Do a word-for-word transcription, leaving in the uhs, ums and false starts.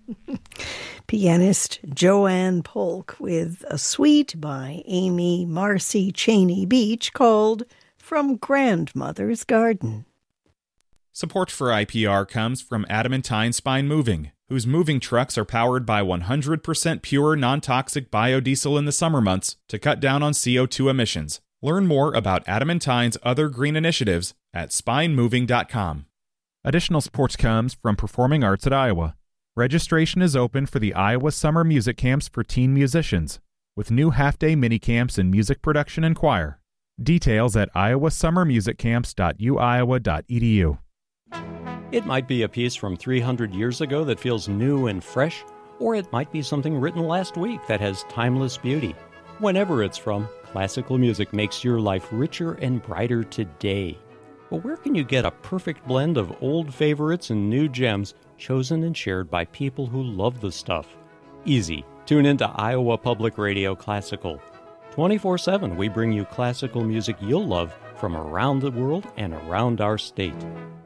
Pianist Joanne Polk with a suite by Amy Marcy Cheney Beach called From Grandmother's Garden. Support for I P R comes from Adamantine Spine Moving, whose moving trucks are powered by one hundred percent pure non-toxic biodiesel in the summer months to cut down on C O two emissions. Learn more about Adamantine's other green initiatives at spine moving dot com. Additional support comes from Performing Arts at Iowa. Registration is open for the Iowa Summer Music Camps for teen musicians, with new half-day mini-camps in music production and choir. Details at iowa summer music camps dot u iowa dot e d u. It might be a piece from three hundred years ago that feels new and fresh, or it might be something written last week that has timeless beauty. Whenever it's from, classical music makes your life richer and brighter today. But where can you get a perfect blend of old favorites and new gems chosen and shared by people who love the stuff? Easy. Tune into Iowa Public Radio Classical. twenty-four seven, we bring you classical music you'll love from around the world and around our state.